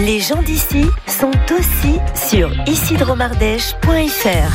Les gens d'ici sont aussi sur icidromardèche.fr.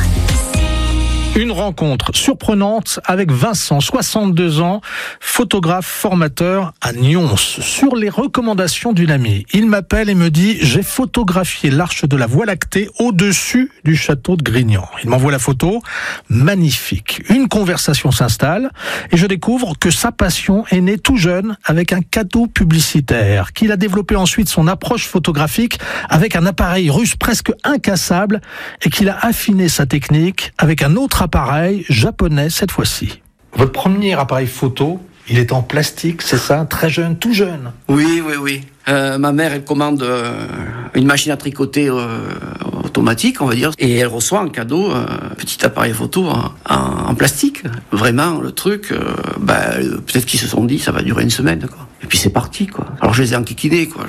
Une rencontre surprenante avec Vincent, 62 ans, photographe formateur à Nyons, sur les recommandations d'une amie. Il m'appelle et me dit « J'ai photographié l'arche de la Voie lactée au-dessus du château de Grignan ». Il m'envoie la photo, magnifique. Une conversation s'installe et je découvre que sa passion est née tout jeune avec un cadeau publicitaire, qu'il a développé ensuite son approche photographique avec un appareil russe presque incassable et qu'il a affiné sa technique avec un autre appareil japonais cette fois-ci. Votre premier appareil photo, il est en plastique, c'est ça? Très jeune, tout jeune? Oui. Ma mère, elle commande une machine à tricoter automatique, on va dire, et elle reçoit en cadeau un petit appareil photo en plastique. Vraiment, le truc, peut-être qu'ils se sont dit, ça va durer une semaine, quoi. Et puis c'est parti, quoi. Alors je les ai enquiquinés, quoi.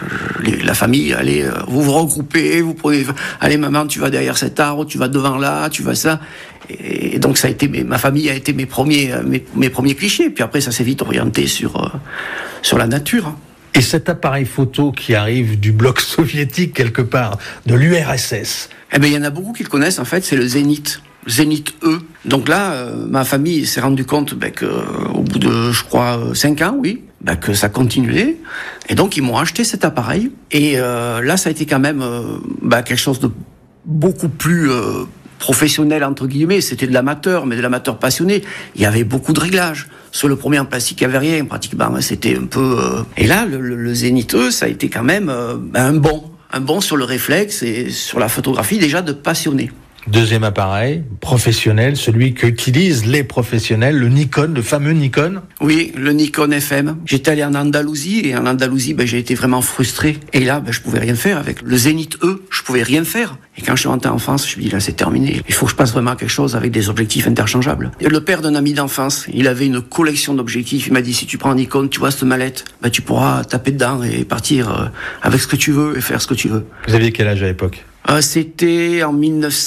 La famille, allez, vous regroupez, vous prenez, allez maman, tu vas derrière cet arbre, tu vas devant là, tu vas ça. Et donc ça a été, ma famille a été mes premiers clichés. Puis après, ça s'est vite orienté sur la nature. Et cet appareil photo qui arrive du bloc soviétique quelque part, de l'URSS. Eh ben, il y en a beaucoup qui le connaissent, en fait, c'est le Zénith. Zénith E. Donc là, ma famille s'est rendu compte qu'au bout de, je crois, 5 ans, que ça continuait. Et donc, ils m'ont acheté cet appareil. Et là, ça a été quand même quelque chose de beaucoup plus professionnel, entre guillemets. C'était de l'amateur, mais de l'amateur passionné. Il y avait beaucoup de réglages. Sur le premier en plastique, il n'y avait rien, pratiquement. C'était un peu... Et là, le Zénith E, ça a été quand même un bond sur le réflexe et sur la photographie, déjà de passionné. Deuxième appareil, professionnel, celui qu'utilisent les professionnels, le Nikon, le fameux Nikon. Oui, le Nikon FM. J'étais allé en Andalousie, et en Andalousie, j'ai été vraiment frustré. Et là, je pouvais rien faire avec le Zénith E, je pouvais rien faire. Et quand je suis rentré en France, je me dis, là, c'est terminé. Il faut que je passe vraiment à quelque chose avec des objectifs interchangeables. Et le père d'un ami d'enfance, il avait une collection d'objectifs. Il m'a dit, si tu prends un Nikon, tu vois cette mallette, tu pourras taper dedans et partir avec ce que tu veux et faire ce que tu veux. Vous aviez quel âge à l'époque? C'était en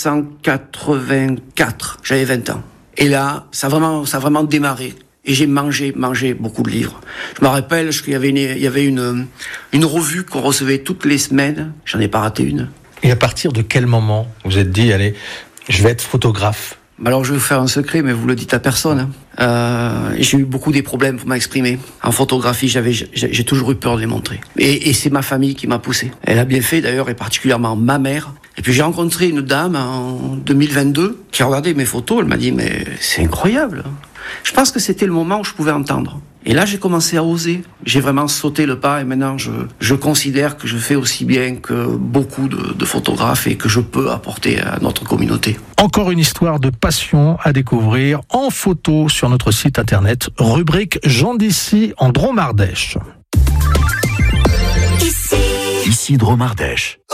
1984. J'avais 20 ans. Et là, ça a vraiment démarré. Et j'ai mangé beaucoup de livres. Je me rappelle qu'il y avait une revue qu'on recevait toutes les semaines. J'en ai pas raté une. Et à partir de quel moment vous vous êtes dit, allez, je vais être photographe? Alors je vais vous faire un secret, mais vous le dites à personne. J'ai eu beaucoup des problèmes pour m'exprimer. En photographie, j'ai toujours eu peur de les montrer. Et c'est ma famille qui m'a poussé. Elle a bien fait d'ailleurs, et particulièrement ma mère. Et puis j'ai rencontré une dame en 2022 qui a regardé mes photos. Elle m'a dit, mais c'est incroyable. Je pense que c'était le moment où je pouvais entendre. Et là, j'ai commencé à oser. J'ai vraiment sauté le pas et maintenant, je considère que je fais aussi bien que beaucoup de photographes et que je peux apporter à notre communauté. Encore une histoire de passion à découvrir en photo sur notre site internet, rubrique Gens d'ici en Dromardèche. Ici Dromardèche.